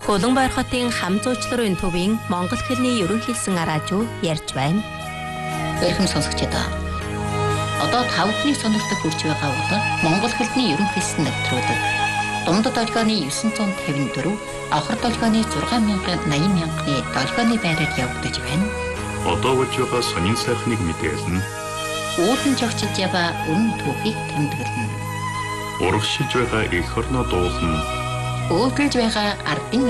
Хөлөнбаяр хотын хам зуучларын төвийн монгол хэлний ерөнхий хэлсэн араажуу ярьж байна. Эрхэм сонсогчдоо. Одоо 5 хүний сонирхдаг хүрч байгаа бол монгол хэлний ерөнхий хэлсэн нэвтрүүлэг. Дундад долгионы 954, авхар долгионы 6,80,000-ны долгионы байраар явагдаж байна. Одоо болж байгаа сонин сайхныг мэдээлнэ. Үүлэн жогчж яваа үнэн түүхийг тэмдэглэнэ. Урагшилж байгаа эх орноо дуулна. Өөдрөж байгаа ардын